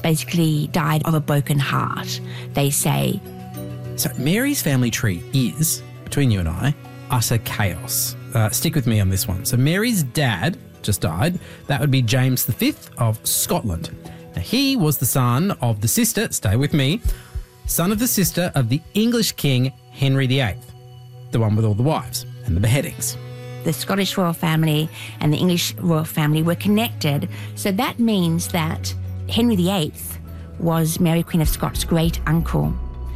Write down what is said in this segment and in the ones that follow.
basically died of a broken heart, they say. So Mary's family tree is, between you and I, utter chaos. Stick with me on this one. So Mary's dad just died. That would be James V of Scotland. Now, he was the son of the sister, stay with me, son of the sister of the English king Henry VIII, the one with all the wives and the beheadings. The Scottish royal family and the English royal family were connected. So that means that Henry VIII was Mary Queen of Scots' great uncle.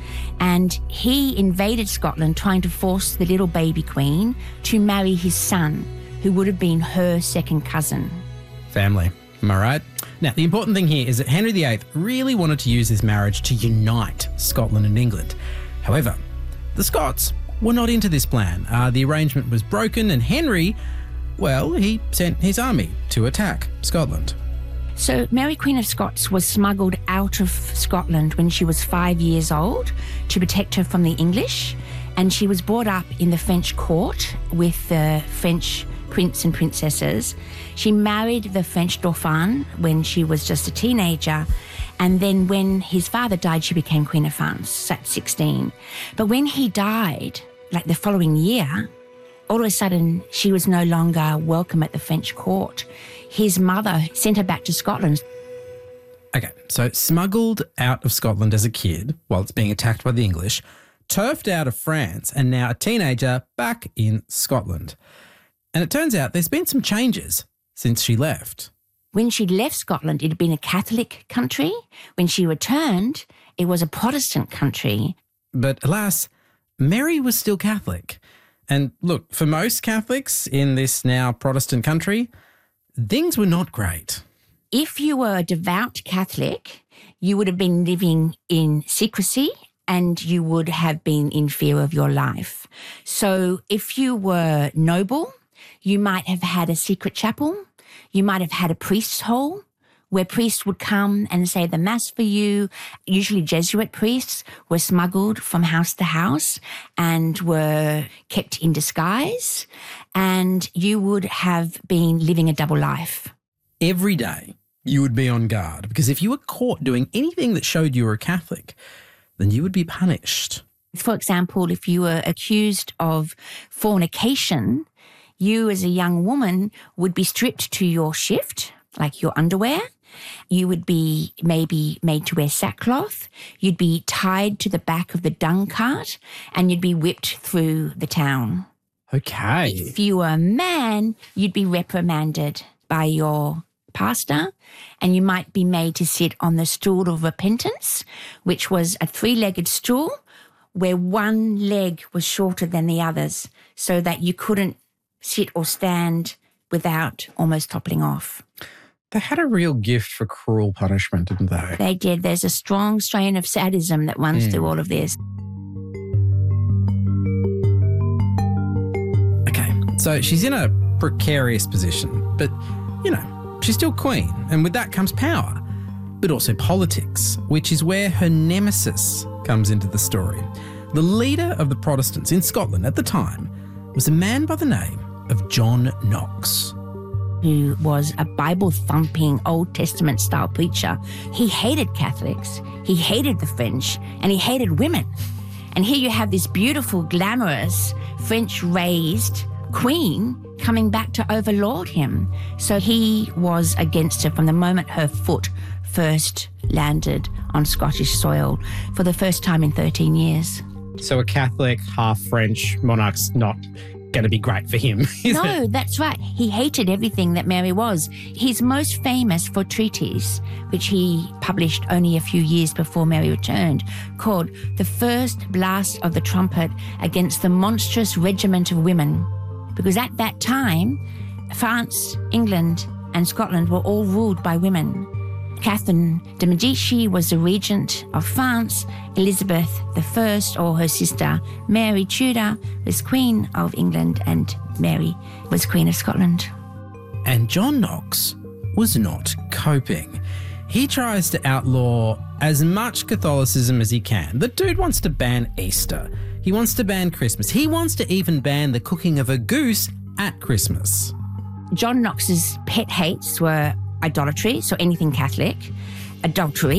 And he invaded Scotland trying to force the little baby queen to marry his son, who would have been her second cousin. Family, am I right? Now, the important thing here is that Henry VIII really wanted to use this marriage to unite Scotland and England. However, the Scots were not into this plan. The arrangement was broken and Henry, well, he sent his army to attack Scotland. So Mary Queen of Scots was smuggled out of Scotland when she was 5 years old to protect her from the English, and she was brought up in the French court with the French prince and princesses. She married the French Dauphin when she was just a teenager, and then when his father died, she became Queen of France at 16. But when he died, like the following year, all of a sudden she was no longer welcome at the French court. His mother sent her back to Scotland. Okay, so smuggled out of Scotland as a kid while it's being attacked by the English, turfed out of France, and now a teenager back in Scotland. And it turns out there's been some changes since she left. When she left Scotland, it had been a Catholic country. When she returned, it was a Protestant country. But alas, Mary was still Catholic. And look, for most Catholics in this now Protestant country, things were not great. If you were a devout Catholic, you would have been living in secrecy and you would have been in fear of your life. So if you were noble, you might have had a secret chapel. You might have had a priest's hole where priests would come and say the Mass for you. Usually Jesuit priests were smuggled from house to house and were kept in disguise, and you would have been living a double life. Every day you would be on guard, because if you were caught doing anything that showed you were a Catholic, then you would be punished. For example, if you were accused of fornication, you as a young woman would be stripped to your shift, like your underwear. You would be maybe made to wear sackcloth. You'd be tied to the back of the dung cart and you'd be whipped through the town. Okay. If you were a man, you'd be reprimanded by your pastor and you might be made to sit on the stool of repentance, which was a three-legged stool where one leg was shorter than the others so that you couldn't sit or stand without almost toppling off. They had a real gift for cruel punishment, didn't they? They did. There's a strong strain of sadism that runs through all of this. Okay, so she's in a precarious position, but, you know, she's still queen, and with that comes power, but also politics, which is where her nemesis comes into the story. The leader of the Protestants in Scotland at the time was a man by the name of John Knox, who was a Bible-thumping, Old Testament-style preacher. He hated Catholics, he hated the French, and he hated women. And here you have this beautiful, glamorous, French-raised queen coming back to overlord him. So he was against her from the moment her foot first landed on Scottish soil for the first time in 13 years. So a Catholic, half French monarch's not going to be great for him, is No, it? that's right. He hated everything that Mary was. He's most famous for a treatise, which he published only a few years before Mary returned, called The First Blast of the Trumpet Against the Monstrous Regiment of Women. Because at that time, France, England, and Scotland were all ruled by women. Catherine de' Medici was the regent of France. Elizabeth I, or her sister Mary Tudor, was Queen of England, and Mary was Queen of Scotland. And John Knox was not coping. He tries to outlaw as much Catholicism as he can. The dude wants to ban Easter. He wants to ban Christmas. He wants to even ban the cooking of a goose at Christmas. John Knox's pet hates were idolatry, so anything Catholic, adultery,